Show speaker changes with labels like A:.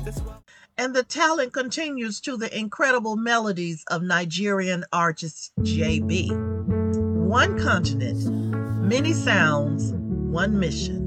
A: And the talent continues to the incredible melodies of Nigerian artist JB. One continent, many sounds, one mission.